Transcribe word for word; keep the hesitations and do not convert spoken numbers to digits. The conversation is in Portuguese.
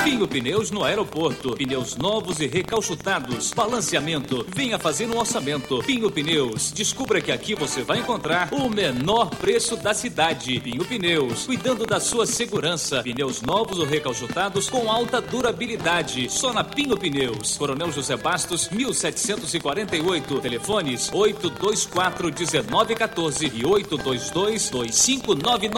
Pinho Pneus no aeroporto. Pneus novos e recauchutados. Balanceamento. Venha fazer um orçamento. Pinho Pneus. Descubra que aqui você vai encontrar o menor preço da cidade. Pinho Pneus. Cuidando da sua segurança. Pneus novos ou recauchutados com alta durabilidade. Só na Pinho Pneus. Coronel José Bastos, mil setecentos e quarenta e oito. Telefones oito dois quatro, um nove um quatro e oito dois dois, dois cinco nove nove.